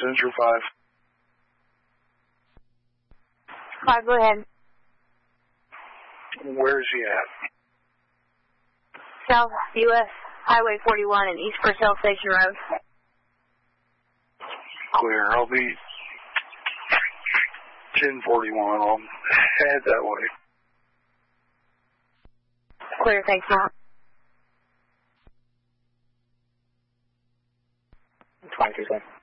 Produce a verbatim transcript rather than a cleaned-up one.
Central five. Five, go ahead. Where is he at? South U S Highway forty-one and East Purcell Station Road. Clear. I'll be ten forty-one. I'll head that way. Clear, thanks, Mark. twenty-two seconds.